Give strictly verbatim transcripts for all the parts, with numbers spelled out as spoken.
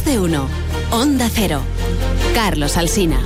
de uno. Onda Cero. Carlos Alsina.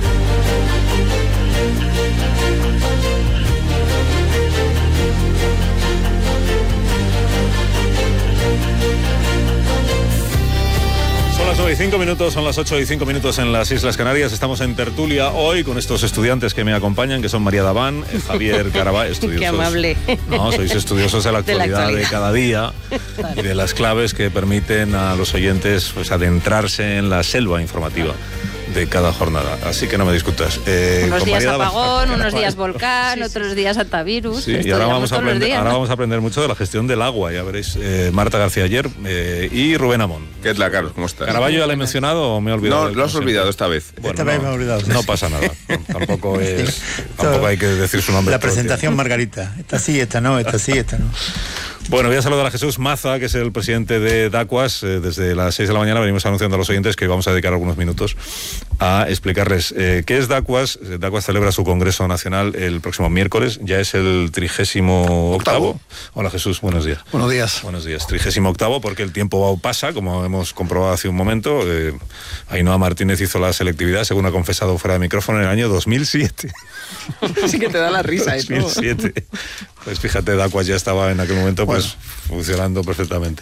Son las nueve y cinco minutos, son las ocho y cinco minutos en las Islas Canarias. Estamos en tertulia hoy con estos estudiantes que me acompañan, que son María Daván, Javier Caraballo, estudiosos. Qué amable. No, sois estudiosos de la actualidad de, la actualidad. de cada día y de las claves que permiten a los oyentes pues adentrarse en la selva informativa de cada jornada. Así que no me discutas. Eh, unos días apagón, unos días volcán, sí, sí. otros días antivirus. Sí, y ahora vamos, a aprender, ahora vamos a aprender mucho de la gestión del agua, ya veréis. Eh, Marta García ayer eh, y Rubén Amón. ¿Qué tal, Carlos? ¿Cómo estás? ¿Caraballo ya le he mencionado o me he olvidado? No, lo has olvidado esta vez. Bueno, esta vez no, me he olvidado. No pasa nada. Tampoco es, tampoco hay que decir su nombre. La presentación Margarita. Esta sí, esta no, esta sí, esta no. Bueno, voy a saludar a Jesús Maza, que es el presidente de DACUAS. Eh, desde las seis de la mañana venimos anunciando a los oyentes que vamos a dedicar algunos minutos a explicarles eh, qué es DACUAS. DACUAS celebra su Congreso Nacional el próximo miércoles. Ya es el trigésimo octavo. Hola Jesús, buenos días. Buenos días. Buenos días. Trigésimo octavo, porque el tiempo pasa, como hemos comprobado hace un momento. Eh, Ainhoa Martínez hizo la selectividad, según ha confesado fuera de micrófono, en el año dos mil siete. Sí que te da la risa eso. dos mil siete. Pues fíjate, DACUAS ya estaba en aquel momento pues bueno. funcionando perfectamente.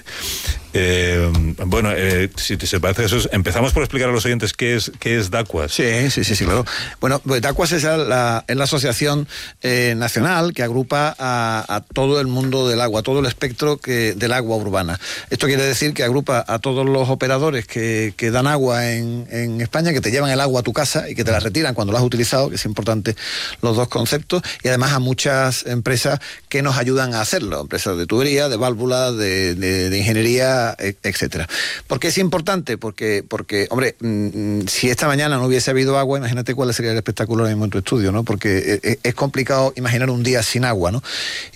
Eh, bueno, eh, si te parece, Jesús, empezamos por explicar a los oyentes qué es qué es DACUAS. Sí, sí, sí, sí, claro. Bueno, pues DACUAS es la, es la asociación eh, nacional que agrupa a, a todo el mundo del agua, a todo el espectro que, del agua urbana. Esto quiere decir que agrupa a todos los operadores que, que dan agua en, en España, que te llevan el agua a tu casa y que te la retiran cuando la has utilizado, que es importante los dos conceptos, y además a muchas empresas que nos ayudan a hacerlo, empresas de tubería, de válvulas, de, de, de ingeniería, etcétera. ¿Por qué es importante? Porque, porque hombre, mmm, si esta mañana no hubiese habido agua, imagínate cuál sería el espectáculo en tu estudio, ¿no? Porque es, es complicado imaginar un día sin agua, ¿no?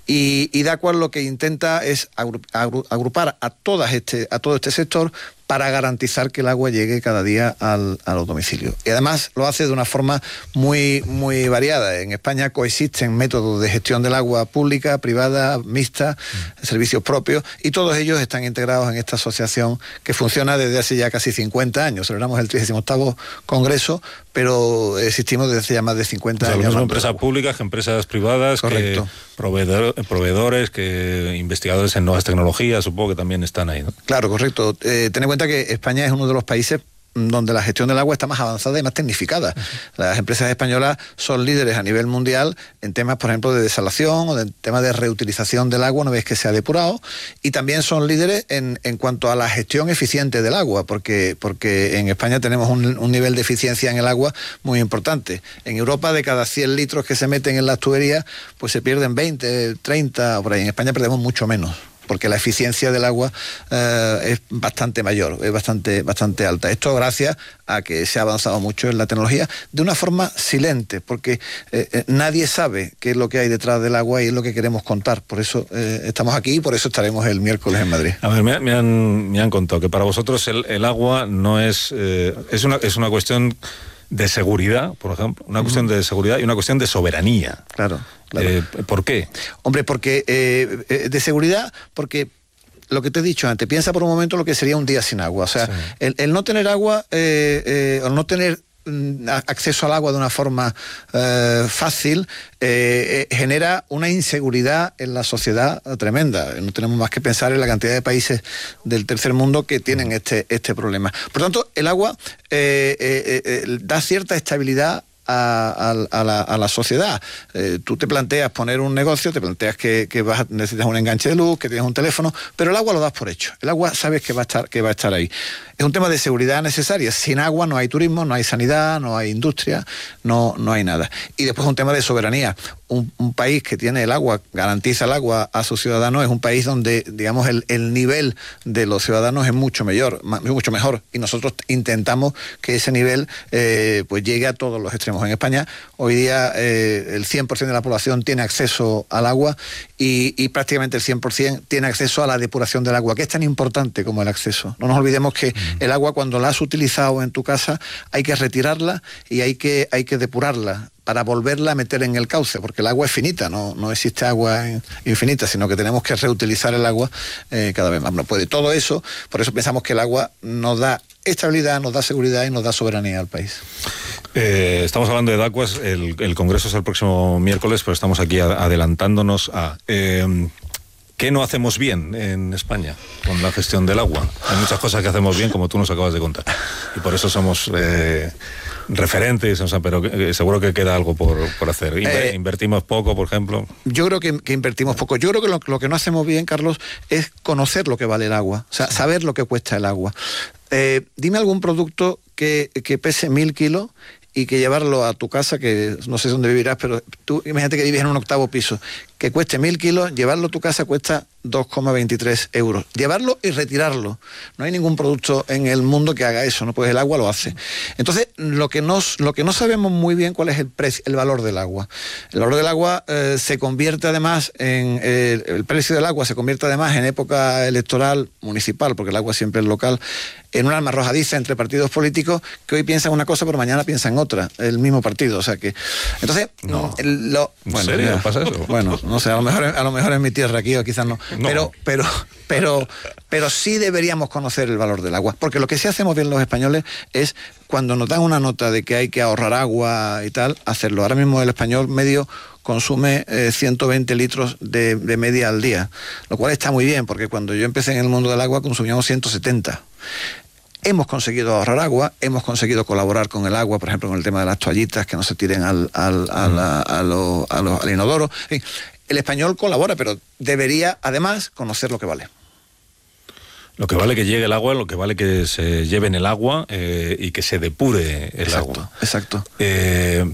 Y, y DACUAS lo que intenta es agrupar a, todas este, a todo este sector para garantizar que el agua llegue cada día al, a los domicilios. Y además lo hace de una forma muy, muy variada. En España coexisten métodos de gestión del agua pública, privada, mixta, mm. servicios propios, y todos ellos están integrados en esta asociación que funciona desde hace ya casi cincuenta años. Celebramos el trigésimo octavo Congreso, pero existimos desde hace ya más de cincuenta o sea, años. Son empresas públicas, que empresas privadas, correcto, que proveedor, proveedores, que investigadores en nuevas tecnologías, supongo que también están ahí, ¿no? Claro, correcto. Eh, ten en cuenta que España es uno de los países donde la gestión del agua está más avanzada y más tecnificada. Las empresas españolas son líderes a nivel mundial en temas, por ejemplo, de desalación o de temas de reutilización del agua una vez que se ha depurado, y también son líderes en, en cuanto a la gestión eficiente del agua, porque, porque en España tenemos un, un nivel de eficiencia en el agua muy importante. En Europa, de cada cien litros que se meten en las tuberías, pues se pierden veinte, treinta, por ahí. En España perdemos mucho menos, porque la eficiencia del agua eh, es bastante mayor, es bastante, bastante alta. Esto gracias a que se ha avanzado mucho en la tecnología de una forma silente, porque eh, eh, nadie sabe qué es lo que hay detrás del agua y es lo que queremos contar. Por eso eh, estamos aquí y por eso estaremos el miércoles en Madrid. A ver, me, me, han, me han contado que para vosotros el, el agua no es... Eh, es, una, es una cuestión de seguridad, por ejemplo, una cuestión de seguridad y una cuestión de soberanía. Claro, claro. Eh, ¿Por qué? Hombre, porque eh, de seguridad, porque lo que te he dicho antes, piensa por un momento lo que sería un día sin agua. O sea, sí. el, el no tener agua, eh, eh, o no tener acceso al agua de una forma eh, fácil, eh, eh, genera una inseguridad en la sociedad tremenda. No tenemos más que pensar en la cantidad de países del tercer mundo que tienen este, este problema. Por tanto, el agua eh, eh, eh, da cierta estabilidad A, a, a, la, a la sociedad. Eh, tú te planteas poner un negocio, te planteas que, que vas a, necesitas un enganche de luz, que tienes un teléfono, pero el agua lo das por hecho. El agua sabes que va a estar, que va a estar ahí. Es un tema de seguridad necesaria. Sin agua no hay turismo, no hay sanidad, no hay industria, no, no hay nada. Y después un tema de soberanía. Un, un país que tiene el agua, garantiza el agua a sus ciudadanos, es un país donde, digamos, el, el nivel de los ciudadanos es mucho mayor, mucho mejor, y nosotros intentamos que ese nivel eh, pues llegue a todos los extremos. En España hoy día eh, el cien por ciento de la población tiene acceso al agua y, y prácticamente el cien por ciento tiene acceso a la depuración del agua, que es tan importante como el acceso. No nos olvidemos que mm. el agua, cuando la has utilizado en tu casa, hay que retirarla y hay que, hay que depurarla, para volverla a meter en el cauce, porque el agua es finita, no, no existe agua infinita, sino que tenemos que reutilizar el agua eh, cada vez más. No puede todo eso, por eso pensamos que el agua nos da estabilidad, nos da seguridad y nos da soberanía al país. Eh, estamos hablando de Dacuas, el, el congreso es el próximo miércoles, pero estamos aquí a, adelantándonos a... Eh, ¿Qué no hacemos bien en España con la gestión del agua? Hay muchas cosas que hacemos bien, como tú nos acabas de contar. Y por eso somos eh, referentes, o sea, pero eh, seguro que queda algo por, por hacer. Inver, eh, ¿Invertimos poco, por ejemplo? Yo creo que, que invertimos poco. Yo creo que lo, lo que no hacemos bien, Carlos, es conocer lo que vale el agua. O sea, saber lo que cuesta el agua. Eh, dime algún producto que, que pese mil kilos y que llevarlo a tu casa, que no sé dónde vivirás, pero tú imagínate que vives en un octavo piso, que cueste mil kilos, llevarlo a tu casa cuesta dos coma veintitrés euros. Llevarlo y retirarlo. No hay ningún producto en el mundo que haga eso, ¿no? Pues el agua lo hace. Entonces, lo que, nos, lo que no sabemos muy bien cuál es el precio, el valor del agua. El valor del agua eh, se convierte además en... Eh, el precio del agua se convierte además en época electoral municipal, porque el agua siempre es local, en un arma arrojadiza entre partidos políticos que hoy piensan una cosa pero mañana piensan otra, el mismo partido, o sea que... Entonces, no. Lo, ¿En serio? Ya, ¿Pasa eso? Bueno, no sé, a lo mejor, a lo mejor en mi tierra aquí o quizás no, no. Pero, pero, pero, pero sí deberíamos conocer el valor del agua, porque lo que sí hacemos bien los españoles es cuando nos dan una nota de que hay que ahorrar agua y tal, hacerlo. Ahora mismo el español medio consume eh, ciento veinte litros de, de media al día, lo cual está muy bien, porque cuando yo empecé en el mundo del agua consumíamos ciento setenta. Hemos conseguido ahorrar agua, hemos conseguido colaborar con el agua, por ejemplo, con el tema de las toallitas que no se tiren al, al, a la, a lo, a lo, al inodoro. El español colabora, pero debería además conocer lo que vale. Lo que vale que llegue el agua, lo que vale que se lleven el agua eh, y que se depure el exacto, agua. Exacto. Eh,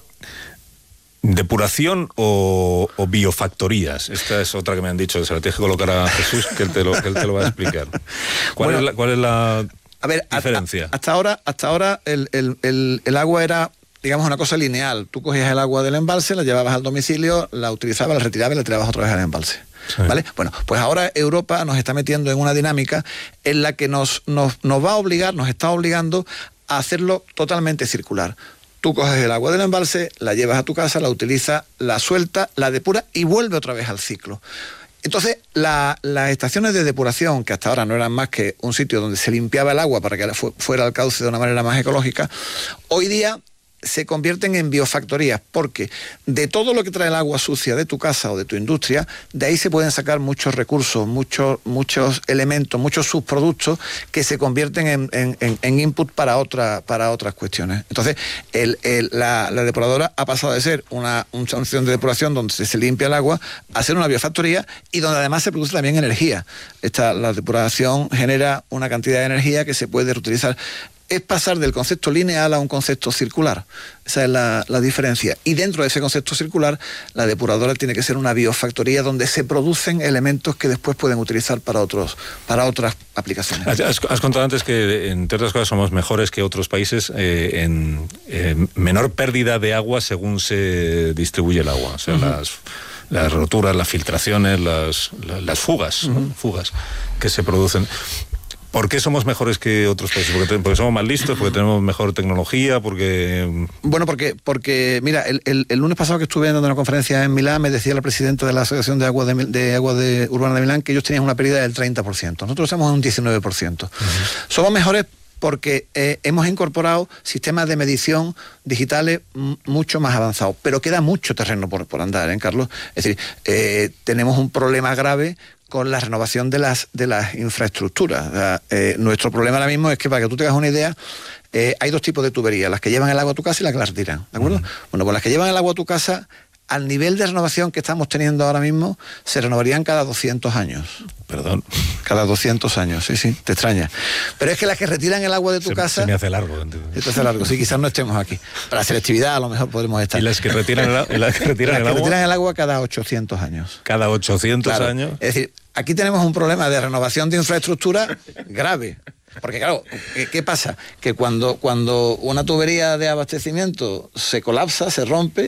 ¿Depuración o, o biofactorías? Esta es otra que me han dicho, se la tienes que colocar a Jesús, que él te lo, que él te lo va a explicar. ¿Cuál, bueno, es la, cuál es la a ver, diferencia? Hasta, hasta ahora, hasta ahora el, el, el, el agua era, digamos, una cosa lineal. Tú cogías el agua del embalse, la llevabas al domicilio, la utilizabas, la retirabas y la tirabas otra vez al embalse. Sí. ¿Vale? Bueno, pues ahora Europa nos está metiendo en una dinámica en la que nos, nos, nos va a obligar, nos está obligando a hacerlo totalmente circular. Tú coges el agua del embalse, la llevas a tu casa, la utilizas, la sueltas, la depuras y vuelve otra vez al ciclo. Entonces, la, las estaciones de depuración, que hasta ahora no eran más que un sitio donde se limpiaba el agua para que fuera al cauce de una manera más ecológica, hoy día se convierten en biofactorías, porque de todo lo que trae el agua sucia de tu casa o de tu industria, de ahí se pueden sacar muchos recursos, muchos, muchos elementos, muchos subproductos que se convierten en, en, en input para, otra, para otras cuestiones. Entonces, el, el, la, la depuradora ha pasado de ser una, una estación de depuración donde se limpia el agua a ser una biofactoría y donde además se produce también energía. Esta, la depuración genera una cantidad de energía que se puede reutilizar. Es pasar del concepto lineal a un concepto circular. Esa es la, la diferencia. Y dentro de ese concepto circular, la depuradora tiene que ser una biofactoría donde se producen elementos que después pueden utilizar para otros, para otras aplicaciones. Has, has contado antes que, entre otras cosas, somos mejores que otros países eh, en eh, menor pérdida de agua según se distribuye el agua. O sea, uh-huh. las, las roturas, las filtraciones, las, las, las fugas, uh-huh. ¿no? fugas que se producen. ¿Por qué somos mejores que otros países? ¿Porque, porque somos más listos? ¿Porque tenemos mejor tecnología? Porque Bueno, porque, porque mira, el, el, el lunes pasado que estuve dando una conferencia en Milán, me decía la presidenta de la Asociación de Agua de, de, Agua de Urbana de Milán que ellos tenían una pérdida del treinta por ciento. Nosotros somos un diecinueve por ciento. Uh-huh. Somos mejores porque eh, hemos incorporado sistemas de medición digitales m- mucho más avanzados, pero queda mucho terreno por, por andar, ¿eh, Carlos? Es decir, eh, tenemos un problema grave con la renovación de las, de las infraestructuras. O sea, eh, nuestro problema ahora mismo es que, para que tú te hagas una idea, eh, hay dos tipos de tuberías, las que llevan el agua a tu casa y las que las retiran, ¿de acuerdo? Uh-huh. Bueno, pues las que llevan el agua a tu casa, al nivel de renovación que estamos teniendo ahora mismo, se renovarían cada doscientos años. Perdón. Cada doscientos años, sí, sí, te extraña. Pero es que las que retiran el agua de tu se, casa... Se me hace largo. Se te hace largo, sí, quizás no estemos aquí. Para la selectividad a lo mejor podremos estar. ¿Y las que retiran el, las que retiran las el que agua? retiran el agua cada ochocientos años. Cada ochocientos claro. años. Es decir, aquí tenemos un problema de renovación de infraestructura grave. Porque claro, ¿qué, qué pasa? Que cuando, cuando una tubería de abastecimiento se colapsa, se rompe,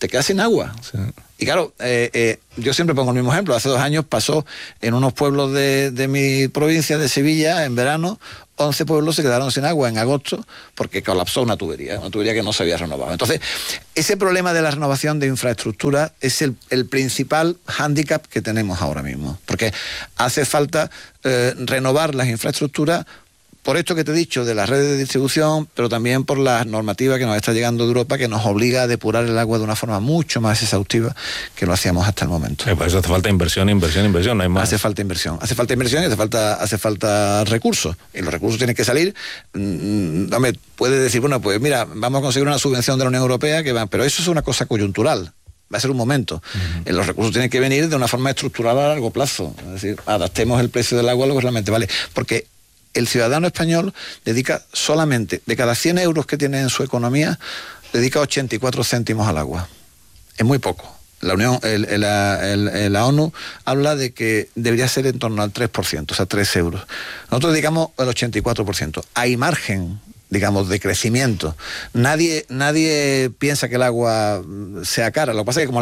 te quedas sin agua. Sí. Y claro, eh, eh, yo siempre pongo el mismo ejemplo. Hace dos años pasó en unos pueblos de, de mi provincia, de Sevilla, en verano, once pueblos se quedaron sin agua en agosto porque colapsó una tubería, una tubería que no se había renovado. Entonces, ese problema de la renovación de infraestructura es el, el principal hándicap que tenemos ahora mismo, porque hace falta eh, renovar las infraestructuras por esto que te he dicho de las redes de distribución, pero también por la normativa que nos está llegando de Europa, que nos obliga a depurar el agua de una forma mucho más exhaustiva que lo hacíamos hasta el momento. Eh, por eso hace falta inversión, inversión, inversión, no hay más. Hace falta inversión, hace falta inversión y hace falta, hace falta recursos. Y los recursos tienen que salir. Mmm, dame, puede decir, bueno, pues mira, vamos a conseguir una subvención de la Unión Europea, que va, pero eso es una cosa coyuntural. Va a ser un momento. Uh-huh. Los recursos tienen que venir de una forma estructural a largo plazo. Es decir, adaptemos el precio del agua a lo que realmente vale. Porque el ciudadano español dedica solamente, de cada cien euros que tiene en su economía, dedica ochenta y cuatro céntimos al agua. Es muy poco. La Unión, el, el, el, el, la ONU habla de que debería ser en torno al tres por ciento, o sea, tres euros. Nosotros dedicamos el ochenta y cuatro por ciento. Hay margen, digamos, de crecimiento. Nadie, nadie piensa que el agua sea cara. Lo que pasa es que como